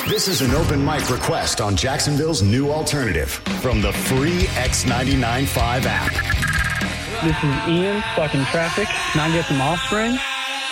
This is an open mic request on Jacksonville's new alternative from the free X99.5 app. This is Ian stuck in traffic. Can I get some Offspring?